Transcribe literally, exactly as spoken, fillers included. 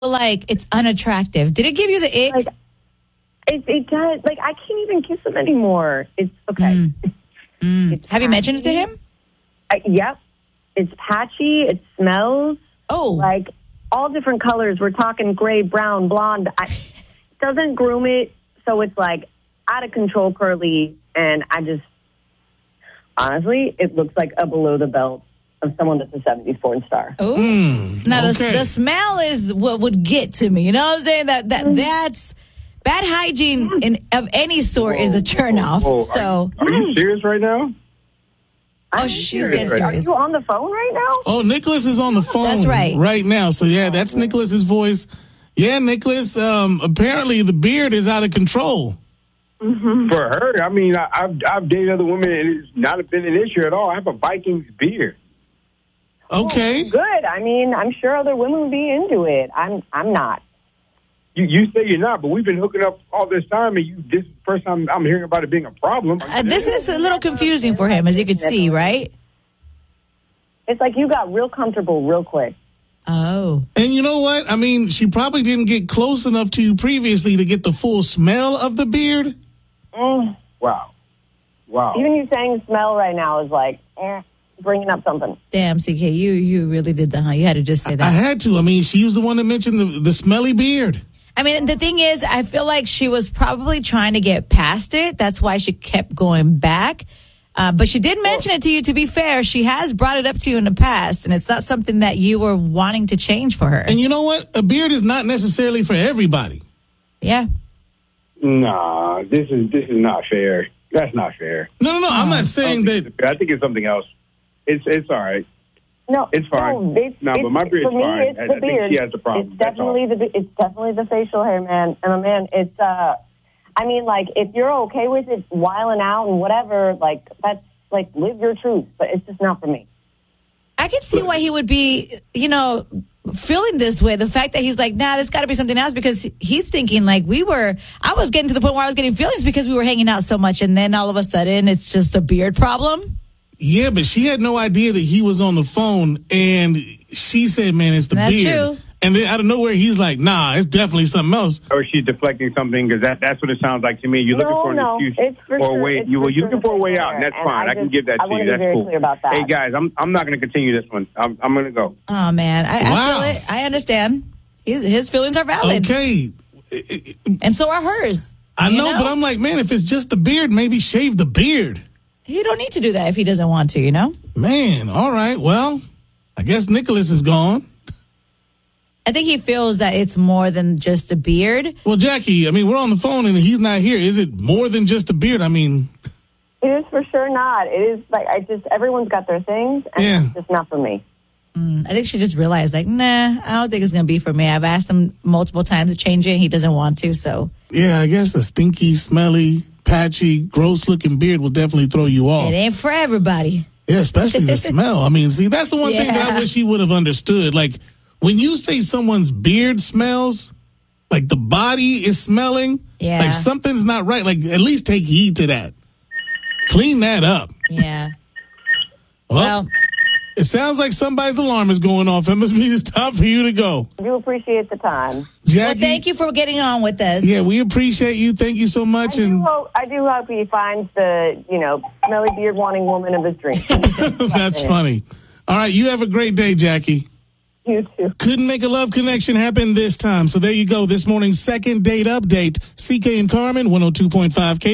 like it's unattractive? Did it give you the ick? Like, it, it does. Like, I can't even kiss him anymore. It's okay. Mm. Mm. It's Have you mentioned it to him? I, yep. It's patchy. It smells. Oh. Like, all different colors. We're talking gray, brown, blonde. I, doesn't groom it, so it's, like, out of control curly, and I just, honestly, it looks like a below-the-belt of someone that's a seventies porn star. Ooh. Mm, now, okay. the, the smell is what would get to me. You know what I'm saying? That that That's... Bad hygiene in, of any sort is a turnoff. Whoa, So, are, are you serious right now? oh, she's dead Are serious. you on the phone right now? Oh, Nicholas is on the phone That's right. right now. So, yeah, that's Nicholas's voice. Yeah, Nicholas, um, apparently the beard is out of control. Mm-hmm. For her, I mean, I, I've I've dated other women, and it's not been an issue at all. I have a Vikings beard. Okay. Good. I mean, I'm sure other women would be into it. I'm I'm not. You you say you're not, but we've been hooking up all this time, and you this is the first time I'm hearing about it being a problem. Uh, this is a little confusing for him, as you can see, right? It's like you got real comfortable real quick. Oh. And you know what? I mean, she probably didn't get close enough to you previously to get the full smell of the beard. Mm. Wow, wow. Even you saying smell right now is like, eh, bringing up something. Damn, C K, you you really did that, huh? You had to just say I that. had to. I mean, she was the one that mentioned the, the smelly beard. I mean, the thing is, I feel like she was probably trying to get past it. That's why she kept going back. Uh, but she did mention it to you, to be fair. She has brought it up to you in the past, and it's not something that you were wanting to change for her. And you know what? A beard is not necessarily for everybody. Yeah. Nah, this is this is not fair. That's not fair. No, no, no. I'm not I saying don't think that. it's fair. I think it's something else. It's it's all right. No, It's fine. No, it's, No, it's, but my beard's for me, fine. It's I- the I think beard. she has the problem. It's That's definitely the it's definitely the facial hair, man. And a man, it's uh, I mean, like if you're okay with it, wiling out and whatever, like that's like live your truth. But it's just not for me. I can see why he would be, you know, feeling this way. The fact that he's like, nah, there's got to be something else, because he's thinking like we were, I was getting to the point where I was getting feelings because we were hanging out so much. And then all of a sudden it's just a beard problem. Yeah, but she had no idea that he was on the phone, and she said, man, it's the That's beard. true. And then out of nowhere, he's like, nah, it's definitely something else. Or she's deflecting something, because that, that's what it sounds like to me. You're looking No, for an no, excuse it's for or a sure- way. it's You, for well, you're sure looking for a way the out, and that's hair, and fine. I I, can just- give that I to wanna you. be That's very cool. clear about that. Hey guys, I'm I'm not going to continue this one. I'm I'm going to go. Oh man, I, Wow. I feel it. I understand. His, his feelings are valid. Okay. And so are hers. I You know, but I'm like, man, if it's just the beard, maybe shave the beard. You don't need to do that if he doesn't want to, you know? Man, all right. Well, I guess Nicholas is gone. I think he feels that it's more than just a beard. Well, Jackie, I mean, we're on the phone and he's not here. Is it more than just a beard? I mean, It is for sure not. It is like I just everyone's got their things, and Yeah. it's just not for me. I think she just realized, like, nah, I don't think it's going to be for me. I've asked him multiple times to change it. And he doesn't want to, so. yeah, I guess a stinky, smelly, patchy, gross-looking beard will definitely throw you off. It ain't for everybody. Yeah, especially the smell. I mean, see, that's the one thing that I Yeah. wish he would have understood. Like, when you say someone's beard smells, like the body is smelling, Yeah. like something's not right. Like, at least take heed to that. Clean that up. Yeah. Well, Well, it sounds like somebody's alarm is going off. It must mean it's time for you to go. I do appreciate the time. well, Jackie, thank you for getting on with us. yeah, we appreciate you. Thank you so much. I do And hope I do hope he finds the you know smelly beard wanting woman of his dreams. that's funny. All right, you have a great day, Jackie. You too. Couldn't make a love connection happen this time. So there you go. This morning's second date update. C K and Carmen, one oh two point five K.